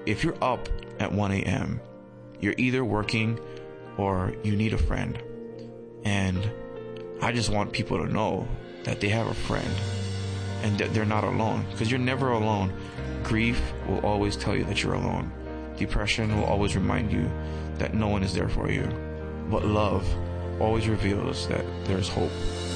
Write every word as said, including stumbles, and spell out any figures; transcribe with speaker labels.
Speaker 1: if you're up at one a.m., you're either working or you need a friend. And I just want people to know that they have a friend and that they're not alone, because you're never alone. Grief will always tell you that you're alone. Depression will always remind you that no one is there for you. But love always reveals that there's hope.